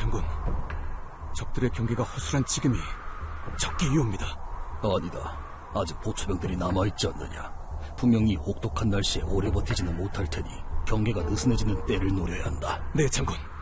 장군, 적들의 경계가 허술한 지금이 적기이옵니다. 아니다. 아직 보초병들이 남아있지 않느냐. 분명히 혹독한 날씨에 오래 버티지는 못할 테니 경계가 느슨해지는 때를 노려야 한다. 네, 장군.